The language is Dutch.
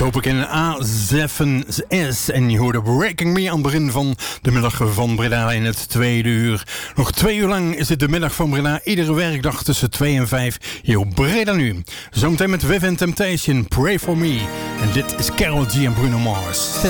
hoop ik in A7S. En je hoorde Breaking Me aan het begin van de middag van Breda in het tweede uur. Nog 2 uur lang is het de middag van Breda. Iedere werkdag tussen 2 en 5 hier op Breda Nu. Zometeen met Viv and Temptation, Pray For Me. En dit is Karol G en Bruno Mars. Still.